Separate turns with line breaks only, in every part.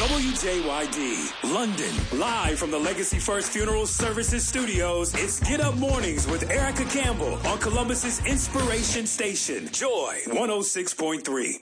WJYD, London, live from the Legacy First Funeral Services Studios. It's Get Up Mornings with Erica Campbell on Columbus's Inspiration Station, Joy 106.3.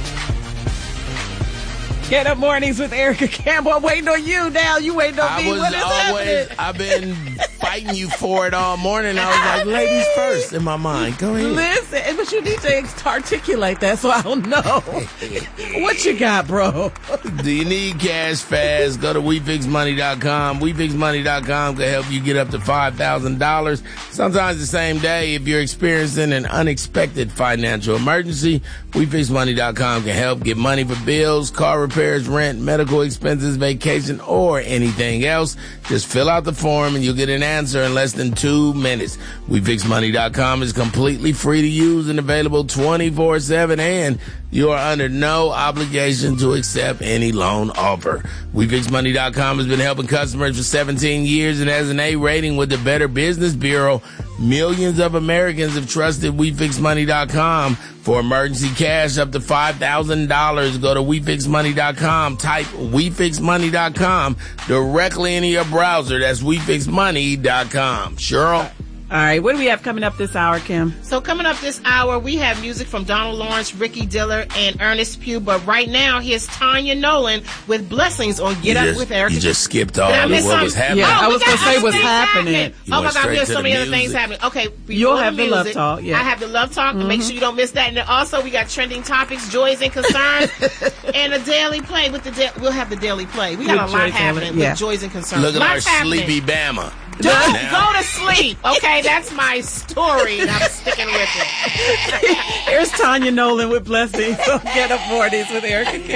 Get Up Mornings with Erica Campbell. I'm waiting on you now. You waiting on me. What is happening?
I've been fighting you for it all morning. I was like, ladies first in my mind. Go ahead.
Listen, but you need to articulate that so I don't know. What you got, bro?
Do you need cash fast? Go to WeFixMoney.com. WeFixMoney.com can help you get up to $5,000. Sometimes the same day if you're experiencing an unexpected financial emergency. WeFixMoney.com can help get money for bills, car repairs, rent, medical expenses, vacation, or anything else. Just fill out the form and you'll get an answer in less than 2 minutes. WeFixMoney.com is completely free to use and available 24/7, and you are under no obligation to accept any loan offer. WeFixMoney.com has been helping customers for 17 years and has an A rating with the Better Business Bureau. Millions of Americans have trusted WeFixMoney.com for emergency cash up to $5,000. Go to WeFixMoney.com. Type WeFixMoney.com directly into your browser. That's WeFixMoney.com. Cheryl?
All right, what do we have coming up this hour, Kim?
So coming up this hour, we have music from Donald Lawrence, Ricky Diller, and Ernest Pugh. But right now, here's Tanya Nolan with Blessings on Get Up with Erica.
You just skipped all of what was happening.
Yeah, I was going to say what's happening.
Oh, my God, we have so many other things happening. Okay,
you'll have the Love Talk. Yeah.
I have the Love Talk. Mm-hmm. Make sure you don't miss that. And then also, we got Trending Topics, Joys and Concerns, and a Daily Play. We'll have the Daily Play. We got a lot happening with Joys and Concerns.
Look at our sleepy Bama.
Don't go to sleep, okay? That's my story, and I'm sticking with it.
Here's Tanya Nolan with Blessings on Get Up Mornings with Erica Campbell.